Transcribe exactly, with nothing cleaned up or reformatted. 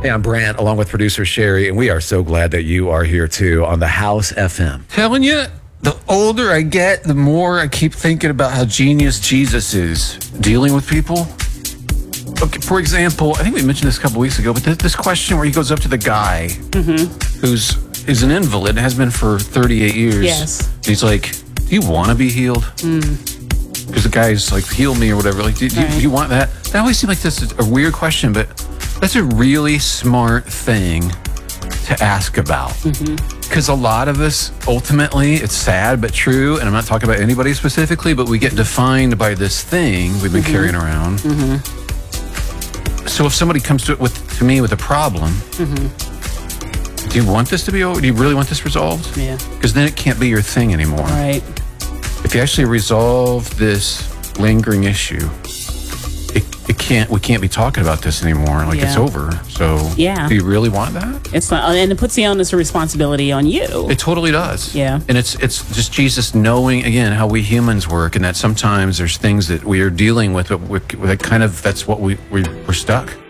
Hey, I'm Brant, along with producer Sherry, and we are so glad that you are here too on the House F M. Telling you, the older I get, the more I keep thinking about how genius Jesus is dealing with people. Okay, for example, I think we mentioned this a couple weeks ago, but th- this question where he goes up to the guy Mm-hmm. who's is an invalid and has been for thirty-eight years. Yes. And he's like, do you want to be healed? Mm. Because the guy's like, heal me or whatever. Like, do, do, Right. do you want that? That always seems like this is a weird question, but that's a really smart thing to ask about. Because a lot of us, ultimately, it's sad but true, and I'm not talking about anybody specifically, but we get defined by this thing we've been carrying around. So if somebody comes to it with to me with a problem, do you want this to be over? Do you really want this resolved? Yeah. Because then it can't be your thing anymore. Right. If you actually resolve this lingering issue, it, it can't. We can't be talking about this anymore. Like it's Yeah. over. So Yeah. do you really want that? It's not, and it puts the onus of responsibility on you. It totally does. Yeah. And it's it's just Jesus knowing again how we humans work, and that sometimes there's things that we are dealing with, but we, that kind of that's what we, we we're stuck.